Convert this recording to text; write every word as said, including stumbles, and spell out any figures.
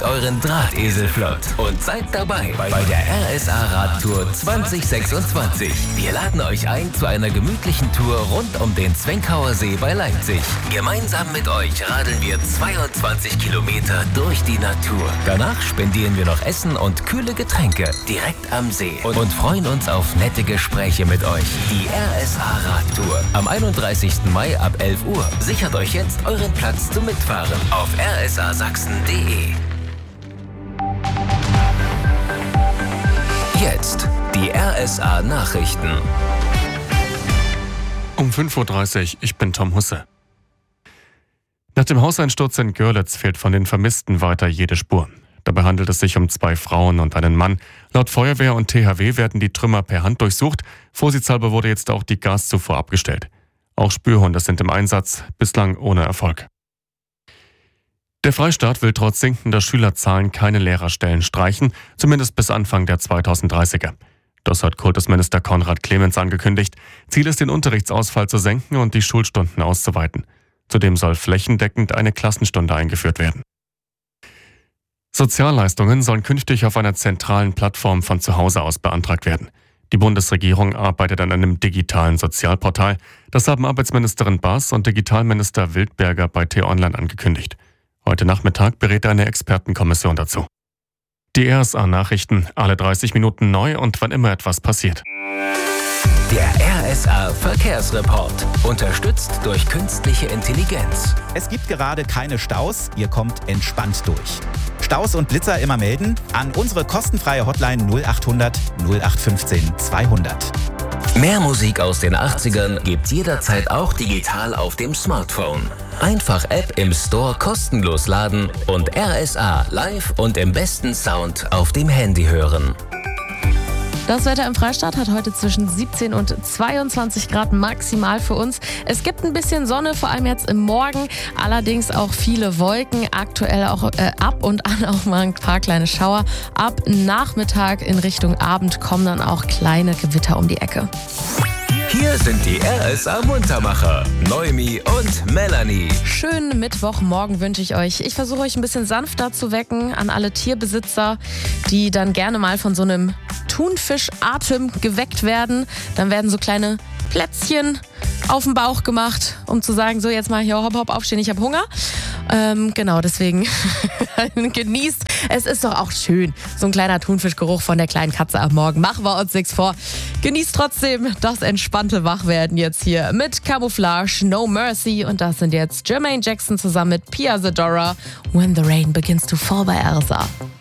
euren Drahtesel flott und seid dabei bei der R S A Radtour zwanzig sechsundzwanzig. Wir laden euch ein zu einer gemütlichen Tour rund um den Zwenkauer See bei Leipzig. Gemeinsam mit euch radeln wir zweiundzwanzig Kilometer durch die Natur. Danach spendieren wir noch Essen und kühle Getränke direkt am See und, und freuen uns auf nette Gespräche mit euch. Die R S A Radtour am einunddreißigsten Mai ab elf Uhr. Sichert euch jetzt euren Platz zum Mitfahren auf r s a sachsen punkt d e. Jetzt die R S A Nachrichten. Um fünf Uhr dreißig, ich bin Tom Husse. Nach dem Hauseinsturz in Görlitz fehlt von den Vermissten weiter jede Spur. Dabei handelt es sich um zwei Frauen und einen Mann. Laut Feuerwehr und T H W werden die Trümmer per Hand durchsucht. Vorsichtshalber wurde jetzt auch die Gaszufuhr abgestellt. Auch Spürhunde sind im Einsatz, bislang ohne Erfolg. Der Freistaat will trotz sinkender Schülerzahlen keine Lehrerstellen streichen, zumindest bis Anfang der zweitausenddreißiger. Das hat Kultusminister Konrad Clemens angekündigt. Ziel ist, den Unterrichtsausfall zu senken und die Schulstunden auszuweiten. Zudem soll flächendeckend eine Klassenstunde eingeführt werden. Sozialleistungen sollen künftig auf einer zentralen Plattform von zu Hause aus beantragt werden. Die Bundesregierung arbeitet an einem digitalen Sozialportal. Das haben Arbeitsministerin Baas und Digitalminister Wildberger bei T-Online angekündigt. Heute Nachmittag berät eine Expertenkommission dazu. Die R S A-Nachrichten, alle dreißig Minuten neu und wann immer etwas passiert. Der R S A Verkehrsreport, unterstützt durch künstliche Intelligenz. Es gibt gerade keine Staus, ihr kommt entspannt durch. Staus und Blitzer immer melden an unsere kostenfreie Hotline null achthundert null acht fünfzehn zweihundert. Mehr Musik aus den achtzigern gibt's jederzeit auch digital auf dem Smartphone. Einfach App im Store kostenlos laden und R S A live und im besten Sound auf dem Handy hören. Das Wetter im Freistaat hat heute zwischen siebzehn und zweiundzwanzig Grad maximal für uns. Es gibt ein bisschen Sonne, vor allem jetzt im Morgen, allerdings auch viele Wolken, aktuell auch äh, ab und an auch mal ein paar kleine Schauer. Ab Nachmittag in Richtung Abend kommen dann auch kleine Gewitter um die Ecke. Hier sind die R S A Muntermacher, Noemi und Melanie. Schönen Mittwochmorgen wünsche ich euch. Ich versuche euch ein bisschen sanfter zu wecken an alle Tierbesitzer, die dann gerne mal von so einem Thunfischatem geweckt werden. Dann werden so kleine Plätzchen auf den Bauch gemacht, um zu sagen, so jetzt mal hier hopp hopp aufstehen, ich habe Hunger. Ähm, genau, deswegen genießt. Es ist doch auch schön, so ein kleiner Thunfischgeruch von der kleinen Katze am Morgen. Machen wir uns nichts vor. Genießt trotzdem das entspannte Wachwerden jetzt hier mit Camouflage, No Mercy. Und das sind jetzt Jermaine Jackson zusammen mit Pia Zadora. When the Rain Begins to Fall bei R S A.